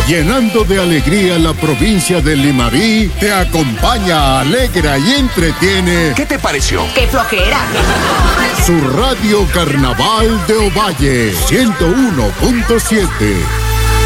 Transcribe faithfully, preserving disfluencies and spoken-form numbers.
llenando de alegría la provincia de Limarí, te acompaña, alegra y entretiene. ¿Qué te pareció? ¡Qué flojera! Su radio Carnaval de Ovalle, ciento uno punto siete.